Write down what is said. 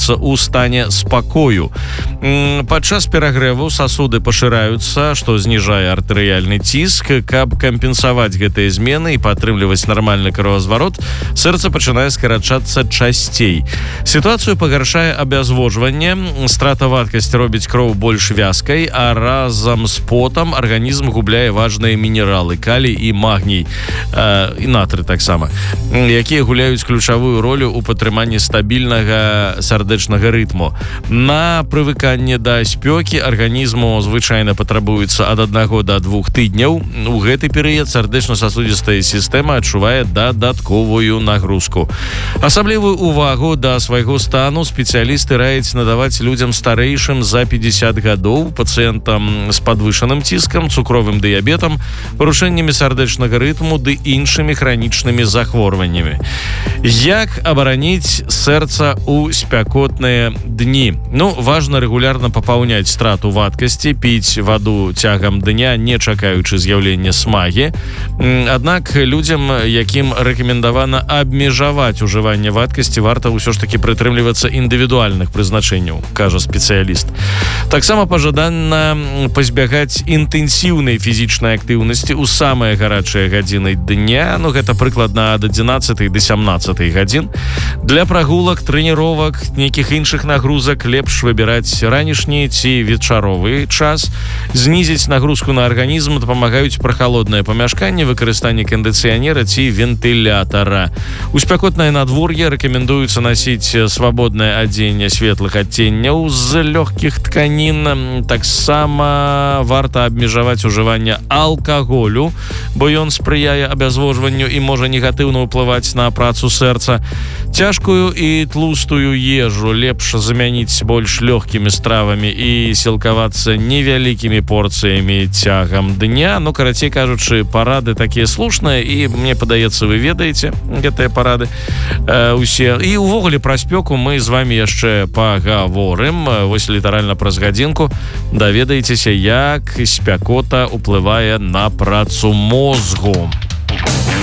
знаходзіцца ў стане спакою. Падчас перагрэву сасуды пашыраюцца, што зніжае артэрыяльны ціск. Каб кампенсаваць гэтыя змены і падтрымліваць нармальны кровазварот, сэрца пачынае скарачацца часцей. Сітуацыю пагаршае абязвожванне. Страта вадкасці робіць кроў больш вязкай, а разам з потам арганізм губляе важныя мінералы, калій і магній, і натрый таксама, якія гуляюць ключавую ролю ў падтрыманні стабільнага сардэчнага рытму. На прывыканне да спёкі арганізму звычайна патрабуецца ад 1 до 2 тыдняў. У гэты перыяд сардэчна-сасудзістая сістэма адчувае дадатковую нагрузку. Асаблівую увагу да свайго стану спецыялісты раяць надаваць людзям старэйшым за 50 гадоў, пацыентам з падвышаным ціскам, цукровым дыябетам, парушэннямі сардэчнага рытму ды іншымі хранічнымі захворваннямі. Як абараніць сэрца ў спякотныя дні? Важна рэгулярна папаўняць страту вадкасці, піць ваду цягам дня, не чакаючы з'яўлення смагі. Аднак людзям, якім рэкамендавана абмежаваць ужыванне вадкасці, варта ўсё ж такі прытрымлівацца індывідуальных прызначэнняў, кажа спецыяліст. Таксама пажаданна пазбягаць інтэнсіўнай фізічнай актыўнасці ў самыя гарачыя гадзіны дня, гэта прыкладна ад 11 до 17 гадзін. Для прагулак, трэніровак, нейкіх іншых нагрузак лепш выбіраць ранішні ці вечаровы час. Знізіць нагрузку на арганізм дапамагаюць прахалоднае памяшканне, выкарыстанне кандыцыянера ці вентылятара. У спякотнае надвор'е рэкамендуецца насіць свабоднае адзенне светлых адценняў з лёгкіх тканін. Таксама варта абмежаваць ужыванне алкаголю, бо ён спрыяе абязвожванню і можа негатыўна ўплываць на працу сэрца. Цяжкую і тлустую ежу лепш замяніць больш лёгкімі стравамі і сілкавацца невялікімі порцыямі цягам дня. Карацей кажучы, парады такія слушныя, і мне падаецца, вы ведаеце гэтыя парады усе. І увогуле пра спёку мы з вами яшчэ пагаворым. Вось літаральна праз гадзінку даведаецеся, як спякота ўплывае на працу мозгу.